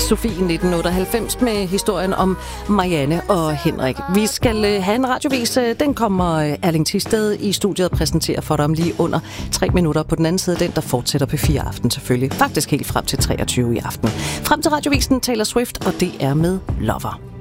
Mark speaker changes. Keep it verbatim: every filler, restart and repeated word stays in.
Speaker 1: Sofie nitten otteoghalvfems med historien om Marianne og Henrik. Vi skal have en radiovis. Den kommer Erling Thisted i studiet og præsenterer for dig om lige under tre minutter. På den anden side den, der fortsætter P fire Aften selvfølgelig. Faktisk helt frem til treogtyve i aften. Frem til radiovisen taler Swift, og det er med Lover.